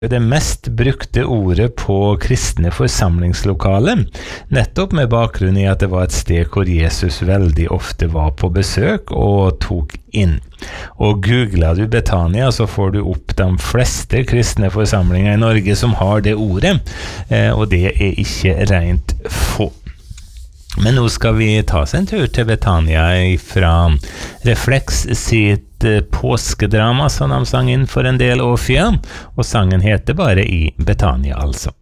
det mest brukte ordet på kristne forsamlingslokale, nettopp med bakgrunn i at det var et sted hvor Jesus veldig ofte var på besøk og tok inn. Og googler du Betania, så får du opp de fleste kristne forsamlinger i Norge som har det ordet, og det er ikke rent få. Men nå skal vi ta oss en tur til Betania fra Reflex sitt påskedrama som de sang inn for en del år siden, og sangen heter bare I Betania altså.